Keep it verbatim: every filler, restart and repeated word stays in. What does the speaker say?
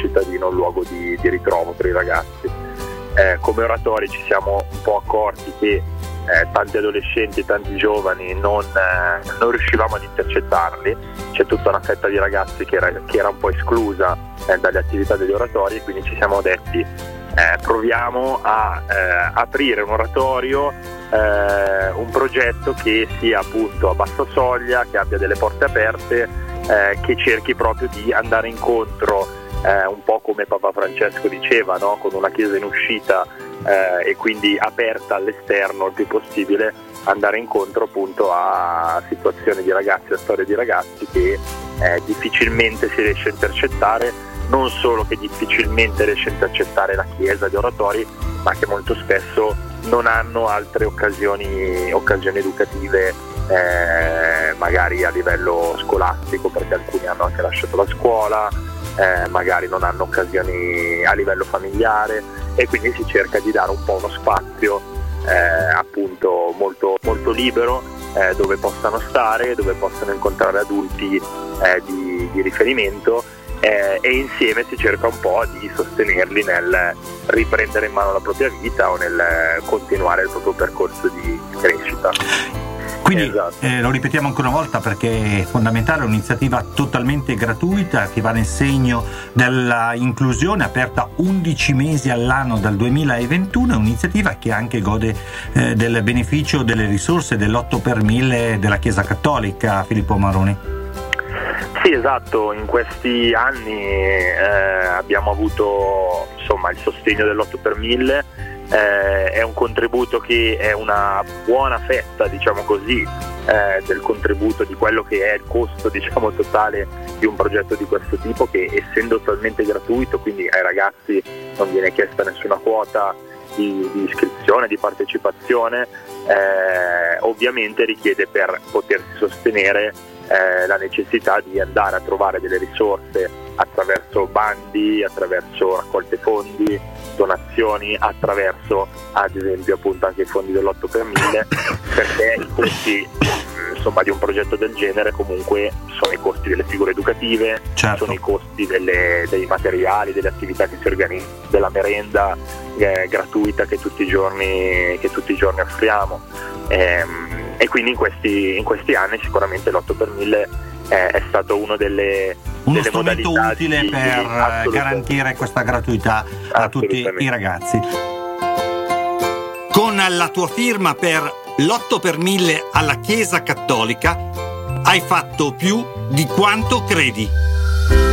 cittadino un luogo di, di ritrovo per i ragazzi. Eh, come oratori ci siamo un po' accorti che eh, tanti adolescenti e tanti giovani non, eh, non riuscivamo ad intercettarli. C'è tutta una fetta di ragazzi che era, che era un po' esclusa eh, dalle attività degli oratori, e quindi ci siamo detti eh, proviamo a eh, aprire un oratorio, eh, un progetto che sia appunto a bassa soglia, che abbia delle porte aperte, eh, che cerchi proprio di andare incontro Eh, un po' come Papa Francesco diceva, no? Con una chiesa in uscita eh, e quindi aperta all'esterno il più possibile, andare incontro appunto a situazioni di ragazzi, a storie di ragazzi che eh, difficilmente si riesce a intercettare, non solo che difficilmente riesce a intercettare la chiesa, gli oratori, ma che molto spesso non hanno altre occasioni, occasioni educative, eh, magari a livello scolastico, perché alcuni hanno anche lasciato la scuola, Eh, magari non hanno occasioni a livello familiare, e quindi si cerca di dare un po' uno spazio eh, appunto molto, molto libero eh, dove possano stare, dove possano incontrare adulti eh, di, di riferimento eh, e insieme si cerca un po' di sostenerli nel riprendere in mano la propria vita o nel continuare il proprio percorso di crescita. Quindi esatto. eh, lo ripetiamo ancora una volta perché è fondamentale, è un'iniziativa totalmente gratuita che va nel segno della inclusione, aperta undici mesi all'anno dal duemilaventuno, è un'iniziativa che anche gode eh, del beneficio delle risorse dell'otto per mille della Chiesa Cattolica. Filippo Maroni. Sì, esatto, in questi anni eh, abbiamo avuto insomma il sostegno dell'otto per mille. Eh, è un contributo che è una buona fetta, diciamo così, eh, del contributo di quello che è il costo, diciamo, totale di un progetto di questo tipo, che essendo totalmente gratuito, quindi ai ragazzi non viene chiesta nessuna quota di, di iscrizione, di partecipazione, eh, ovviamente richiede, per potersi sostenere, eh, la necessità di andare a trovare delle risorse attraverso bandi, attraverso raccolte fondi, donazioni, attraverso ad esempio appunto anche i fondi dell'otto per mille, perché i costi insomma di un progetto del genere comunque sono i costi delle figure educative, certo. Sono i costi delle, dei materiali, delle attività che si organizzano, della merenda eh, gratuita che tutti i giorni che tutti i giorni offriamo, ehm, e quindi in questi, in questi anni sicuramente l'otto per mille eh, è stato uno delle uno strumento utile di, per di, garantire questa gratuità a tutti i ragazzi. Con la tua firma per l'otto per mille alla Chiesa Cattolica hai fatto più di quanto credi.